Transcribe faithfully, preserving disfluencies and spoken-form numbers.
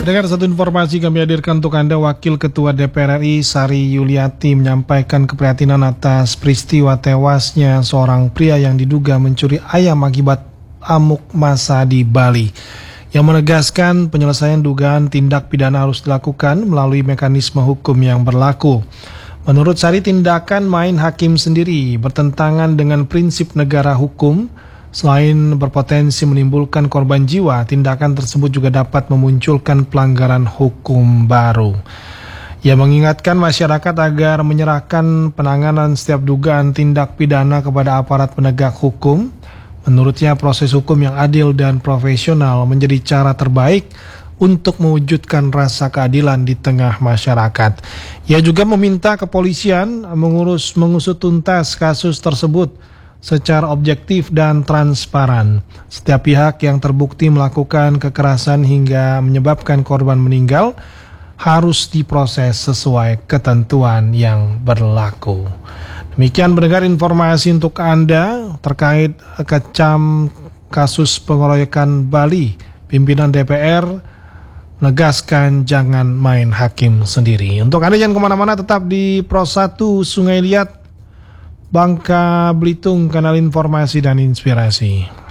Dengar satu informasi kami hadirkan untuk Anda. Wakil Ketua D P R R I Sari Yuliati menyampaikan keprihatinan atas peristiwa tewasnya seorang pria yang diduga mencuri ayam akibat amuk massa di Bali. Yang menegaskan penyelesaian dugaan tindak pidana harus dilakukan melalui mekanisme hukum yang berlaku. Menurut Sari, tindakan main hakim sendiri bertentangan dengan prinsip negara hukum. Selain berpotensi menimbulkan korban jiwa, tindakan tersebut juga dapat memunculkan pelanggaran hukum baru. Ia mengingatkan masyarakat agar menyerahkan penanganan setiap dugaan tindak pidana kepada aparat penegak hukum. Menurutnya, proses hukum yang adil dan profesional menjadi cara terbaik untuk mewujudkan rasa keadilan di tengah masyarakat. Ia juga meminta kepolisian mengurus mengusut tuntas kasus tersebut secara objektif dan transparan. Setiap pihak yang terbukti melakukan kekerasan hingga menyebabkan korban meninggal harus diproses sesuai ketentuan yang berlaku. Demikian mendengar informasi untuk Anda terkait kecam kasus pengeroyokan Bali. Pimpinan D P R menegaskan jangan main hakim sendiri. Untuk Anda jangan kemana-mana, tetap di Pro satu Sungai Liat, Bangka Belitung, kanal informasi dan inspirasi.